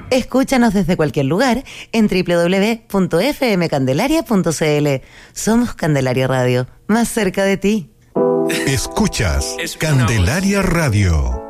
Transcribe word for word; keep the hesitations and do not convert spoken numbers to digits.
Escúchanos desde cualquier lugar en doble u doble u doble u punto f m candelaria punto c l. Somos Candelaria Radio, más cerca de ti. Escuchas Candelaria Radio.